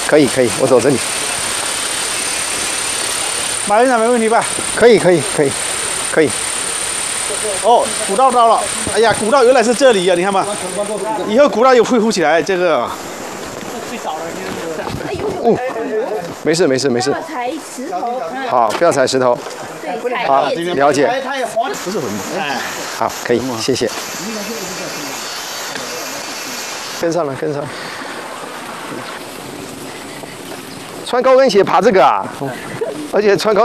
可以可以，我走这里。 马院长没问题吧？ 可以可以可以可以。 哦，古道到了。哎呀，古道原来是这里啊，你看嘛。以后古道又恢复起来，这个。最早的哦，没事没事没事。 不要踩石头。 好，不要踩石头。 对， 好，了解。 不是很哎。 好，可以，谢谢。跟上了，跟上了。穿高跟鞋爬这个啊，而且穿高。